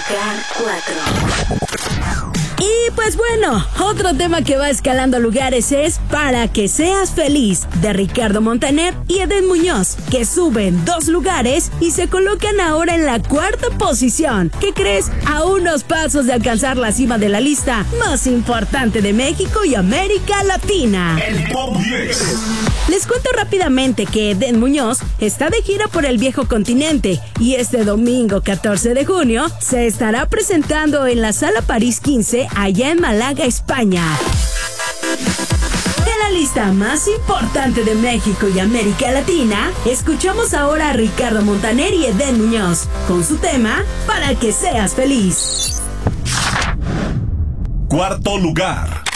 K4. Y pues bueno, otro tema que va escalando lugares es Para que seas feliz, de Ricardo Montaner y Edén Muñoz, que suben 2 lugares y se colocan ahora en la 4ª posición. ¿Qué crees? A unos pasos de alcanzar la cima de la lista más importante de México y América Latina. El Top 10. Les cuento rápidamente que Edén Muñoz está de gira por el viejo continente y este domingo 14 de junio se estará presentando en la Sala París 15 allá en Málaga, España. De la lista más importante de México y América Latina, escuchamos ahora a Ricardo Montaner y Edén Muñoz con su tema Para que seas feliz. 4º lugar.